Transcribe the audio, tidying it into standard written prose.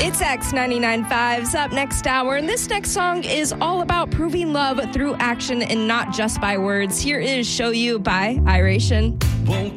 It's X99.5's up next hour, and this next song is all about proving love through action and not just by words. Here is Show You by Iration.